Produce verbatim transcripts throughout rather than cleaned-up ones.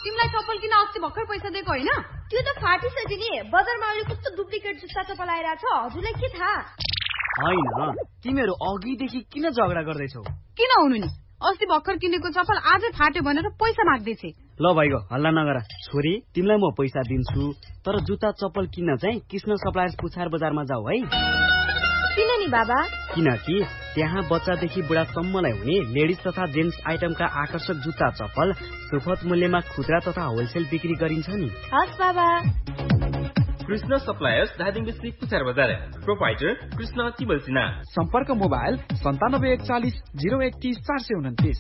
तिमीलाई चप्पल किन अस्ति भर्खर पैसा दिएको हैन? त्यो त फाटिसक्यो नि। बजारमा अहिले कस्तो डुप्लिकेट जुत्ता चप्पल आइराछ, हजुरलाई के थाहा? हैन, तिमीहरु अघिदेखि किन झगडा गर्दैछौ? किन हुनु नि? अस्ति भर्खर किनेको चप्पल आजै फाट्यो भनेर पैसा माग्दैछे। ल भाइको हल्ला नगर। छोरी, तिमीलाई म पैसा दिन्छु, तर जुत्ता चप्पल किन्न चाहिँ कृष्ण सप्लायर्स पुछार बजारमा जाऊ है। किन नि बाबा? किनकि त्यहाँ बच्चादेखि बुढासम्मलाई हुने लेडिज तथा जेन्ट्स आइटमका आकर्षक जुत्ता चप्पल सुपथ मूल्यमा खुद्रा तथा होलसेल बिक्री गरिन्छ नि। हस् बाबा। कृष्ण सप्लायर्स धादिङ डिस्ट्रिक्ट पुछार बजार। प्रोपाइटर कृष्ण तिबल सिन्हा। सम्पर्क मोबाइल सन्तानब्बे एकचालिस जिरो एकतिस चार सय उन्तिस।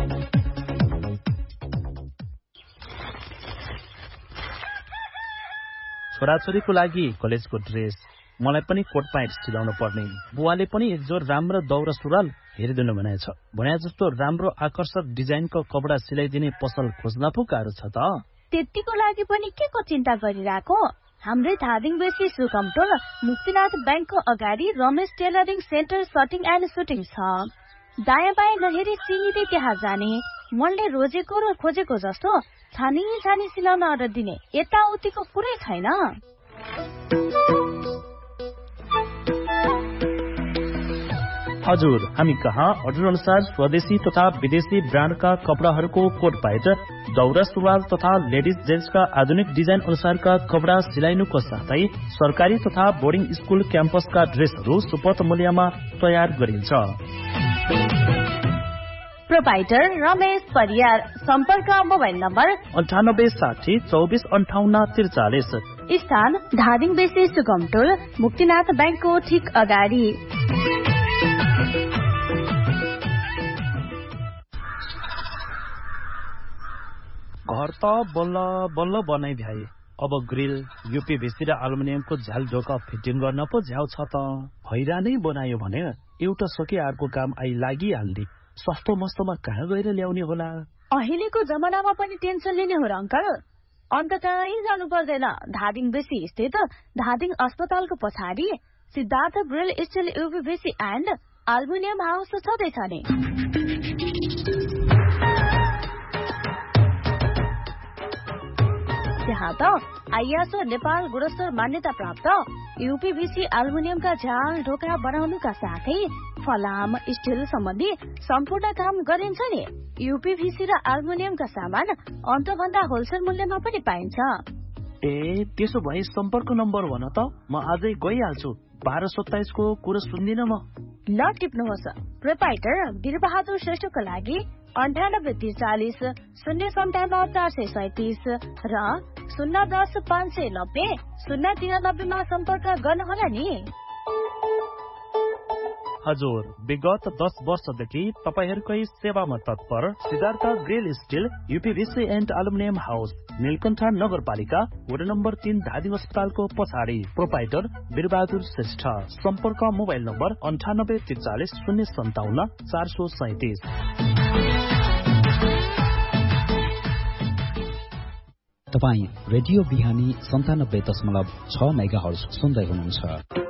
छोराछोरीको लागि कलेजको ड्रेस, मलाई पनि कोट प्यान्ट सिलाउनु पर्ने। बुवाले पनि एक जोर राम्रो दौरा सुरुवाल हेरिदिनु भनेछ। भने जस्तो राम्रो आकर्षक डिजाइनको कपडा सिलाइदिने पसल खोज्न पो गाह्रो छ त। त्यतिको लागि पनि के को चिन्ता गरिरहेको? हाम्रै धादिङ बेसी सुकमटोल मुक्तिनाथ ब्याङ्कको अगाडि Ramesh tailoring centre सटिङ and shooting छ। दायाँ बायाँ नहेरी सिधै त्यहाँ जाने। मनले रोजेको र खोजेको जस्तो छानी छानी सिलाउन अर्डर दिने, यताउतिको कुरै छैन। हजुर, हामी कहाँ अर्डर अनुसार स्वदेशी तथा विदेशी ब्रान्डका कपडाहरूको कोट प्यान्ट, दौरा सुरुवाल तथा लेडिज जेन्ट्सका आधुनिक डिजाइन अनुसारका कपडा सिलाइनुको साथै सरकारी तथा बोर्डिङ स्कुल क्याम्पसका ड्रेसहरू सुपथ मूल्यमा तयार गरिन्छ। प्रोपाइटर रमेश परियार। सम्पर्क मोबाइल नम्बर अन्ठानब्बे साठी चौबिस अन्ठाउन्न त्रिचालिस। स्थान धादिङ बेसी सुगमटोल मुक्तिनाथ ब्याङ्कको ठिक अगाडि। घर त बल्ल बल्ल बनाइ भ्याए। अब ग्रिल, यूपीभीसी र एल्युमिनियमको झ्याल ढोका फिटिङ गर्न पो झ्याउ छ त। हैरानै बनायो भने एउटा सके अर्को काम आइ लागिहाल्ने। सस्तो मस्तोमा कहाँ गएर ल्याउने होला? अहिलेको जमानामा पनि टेन्सन लिने हो र अङ्कल? अन्त कहीँ जानु पर्दैन। धादिङ बेसी स्थित धादिङ अस्पतालको पछाडि Siddhartha grill still यूपीभीसी and aluminium house छँदैछ नि। त्यहाँ त आइएसओ नेपाल गुणस्तर मान्यता प्राप्त यूपीभीसी एल्युमिनियमका झ्याल ढोका बनाउनुका साथै फलाम स्टिल सम्बन्धी सम्पूर्ण काम गरिन्छ नि। यूपीभीसी र एल्युमिनियमका सामान अन्तभन्दा होलसेल मूल्यमा पनि पाइन्छ। ए, त्यसो भए सम्पर्क नम्बर भन त, म आजै गइहाल्छु। बाह्र सत्ताइस को कुरो सुन्दिन म। ल टिप्नुहोस्। प्रोपाइटर वीरबहादुर श्रेष्ठको लागि अन्ठानब्बे त्रिचालिस शून्य सन्ताउन्न चार सय सैतिस र शून्य दस पाँच सय नब्बे शून्य तिरानब्बेमा सम्पर्क गर्नुहोला नि। हजुर, विगत दस वर्षदेखि तपाईहरूकै सेवामा तत्पर Siddhartha grill still यूपीभीसी and aluminium house, Neelkanth नगरपालिका वडा नम्बर तीन धादिङ अस्पतालको पछाडि। प्रोपाइटर वीरबहादुर श्रेष्ठ। सम्पर्क मोबाइल नम्बर अन्ठानब्बे त्रिचालिस शून्य सन्ताउन्न चार सय सैतिस। तपाईँ रेडियो बिहानी सन्तानब्बे दशमलव छ मेगा हर्ज सुन्दै हुनुहुन्छ।